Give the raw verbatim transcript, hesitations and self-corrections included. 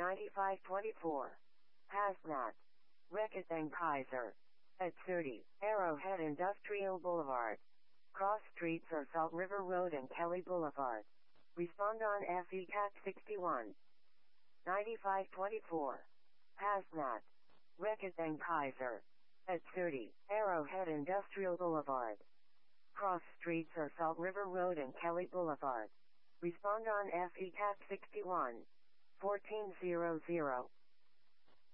ninety-five twenty-four. Hasnat. Reckitt and Kaiser. At thirty, Arrowhead Industrial Boulevard. Cross streets are Salt River Road and Kelly Boulevard. Respond on F E C A T sixty-one. ninety-five twenty-four. Hasnat. Reckitt and Kaiser. At thirty, Arrowhead Industrial Boulevard. Cross streets are Salt River Road and Kelly Boulevard. Respond on F E C A T sixty-one. fourteen hundred.